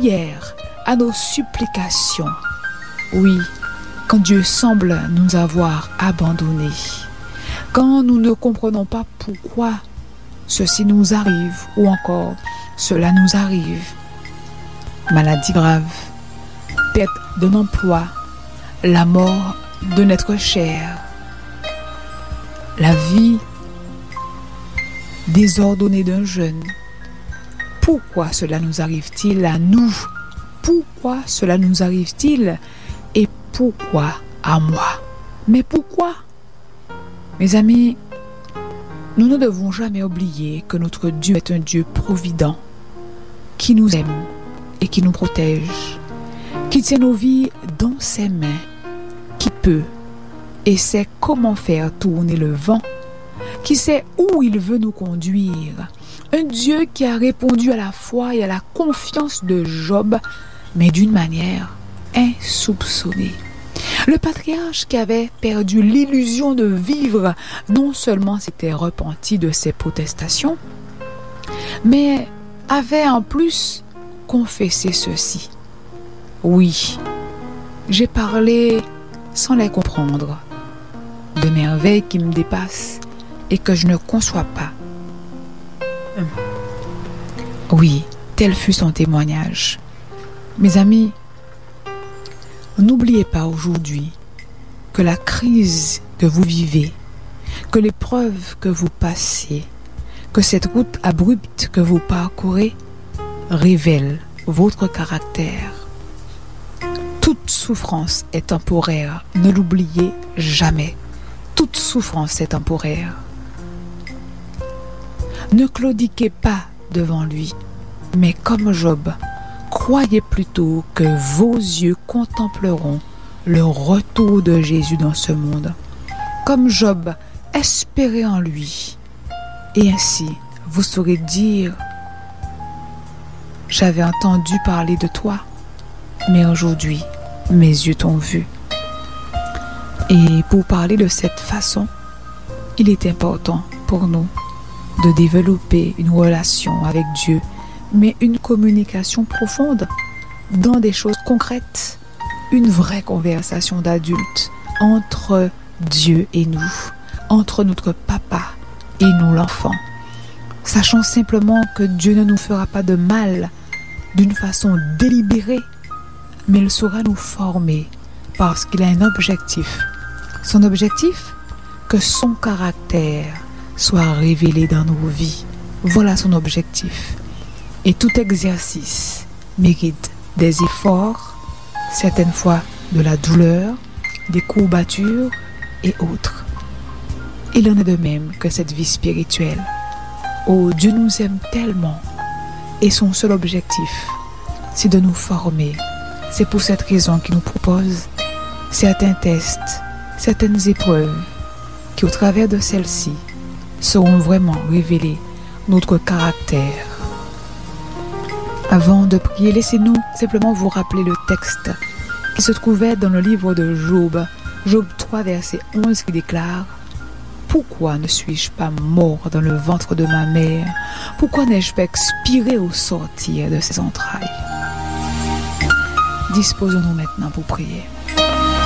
prières, à nos supplications. Oui, quand Dieu semble nous avoir abandonnés, quand nous ne comprenons pas pourquoi ceci nous arrive ou encore cela nous arrive. Maladie grave, perte d'un emploi, la mort de notre chair, la vie désordonnée d'un jeune. Pourquoi cela nous arrive-t-il à nous? Pourquoi cela nous arrive-t-il? Et pourquoi à moi? Mais pourquoi? Mes amis, nous ne devons jamais oublier que notre Dieu est un Dieu provident, qui nous aime et qui nous protège, qui tient nos vies dans ses mains, qui peut et sait comment faire tourner le vent, qui sait où il veut nous conduire. Un Dieu qui a répondu à la foi et à la confiance de Job, mais d'une manière insoupçonnée. Le patriarche qui avait perdu l'illusion de vivre, non seulement s'était repenti de ses protestations, mais avait en plus confessé ceci. Oui, j'ai parlé sans les comprendre, de merveilles qui me dépassent et que je ne conçois pas. Oui, tel fut son témoignage. Mes amis, n'oubliez pas aujourd'hui que la crise que vous vivez, que l'épreuve que vous passez, que cette route abrupte que vous parcourez révèle votre caractère. Toute souffrance est temporaire, ne l'oubliez jamais. Toute souffrance est temporaire. Ne claudiquez pas devant lui, mais comme Job, croyez plutôt que vos yeux contempleront le retour de Jésus dans ce monde. Comme Job, espérez en lui. Et ainsi, vous saurez dire, j'avais entendu parler de toi, mais aujourd'hui, mes yeux t'ont vu. Et pour parler de cette façon, il est important pour nous de développer une relation avec Dieu, mais une communication profonde dans des choses concrètes, une vraie conversation d'adulte entre Dieu et nous, entre notre papa et nous l'enfant. Sachant simplement que Dieu ne nous fera pas de mal d'une façon délibérée, mais il saura nous former parce qu'il a un objectif. Son objectif, que son caractère soit révélé dans nos vies. Voilà son objectif. Et tout exercice mérite des efforts, certaines fois de la douleur, des courbatures et autres. Il en est de même que cette vie spirituelle. Oh, Dieu nous aime tellement et son seul objectif, c'est de nous former. C'est pour cette raison qu'il nous propose certains tests, certaines épreuves qui, au travers de celles-ci, sauront vraiment révéler notre caractère. Avant de prier, laissez-nous simplement vous rappeler le texte qui se trouvait dans le livre de Job, Job 3, verset 11, qui déclare « Pourquoi ne suis-je pas mort dans le ventre de ma mère? Pourquoi n'ai-je pas expiré au sortir de ses entrailles ?» Disposons-nous maintenant pour prier.